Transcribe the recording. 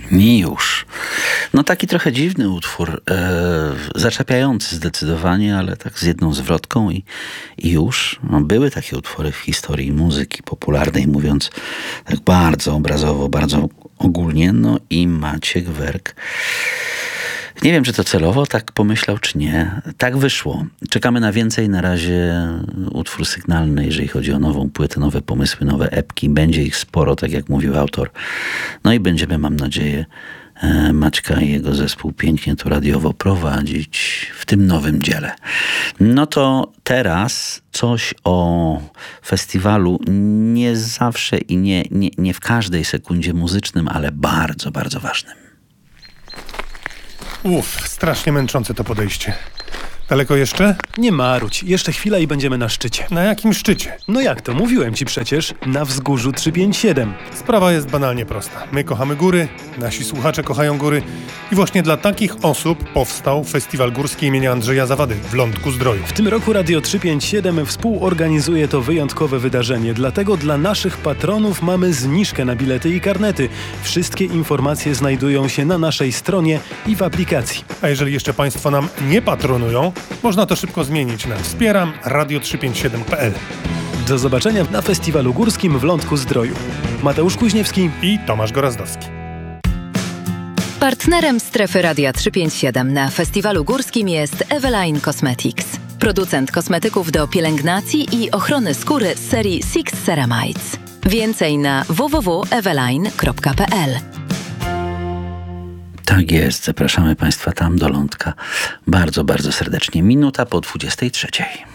I już. No taki trochę dziwny utwór, zaczepiający zdecydowanie, ale tak z jedną zwrotką i już. No, były takie utwory w historii muzyki popularnej, mówiąc tak bardzo obrazowo, bardzo ogólnie. No i Maciek Werk, nie wiem, czy to celowo tak pomyślał, czy nie. Tak wyszło. Czekamy na więcej. Na razie utwór sygnalny, jeżeli chodzi o nową płytę, nowe pomysły, nowe epki. Będzie ich sporo, tak jak mówił autor. No i będziemy, mam nadzieję, Maćka i jego zespół pięknie to radiowo prowadzić w tym nowym dziele. No to teraz coś o festiwalu nie zawsze i nie w każdej sekundzie muzycznym, ale bardzo, bardzo ważnym. Strasznie męczące to podejście. Daleko jeszcze? Nie marudź, jeszcze chwila i będziemy na szczycie. Na jakim szczycie? No jak to? Mówiłem ci przecież, na wzgórzu 357. Sprawa jest banalnie prosta. My kochamy góry, nasi słuchacze kochają góry i właśnie dla takich osób powstał Festiwal Górski imienia Andrzeja Zawady w Lądku-Zdroju. W tym roku Radio 357 współorganizuje to wyjątkowe wydarzenie, dlatego dla naszych patronów mamy zniżkę na bilety i karnety. Wszystkie informacje znajdują się na naszej stronie i w aplikacji. A jeżeli jeszcze Państwo nam nie patronują, można to szybko zmienić na wspieram radio357.pl. Do zobaczenia na Festiwalu Górskim w Lądku-Zdroju. Mateusz Kuźniewski i Tomasz Gorazdowski. Partnerem strefy Radia 357 na Festiwalu Górskim jest Eveline Cosmetics. Producent kosmetyków do pielęgnacji i ochrony skóry z serii Six Ceramides. Więcej na www.eveline.pl. Tak jest, zapraszamy Państwa tam do Lądka bardzo, bardzo serdecznie. 1:02.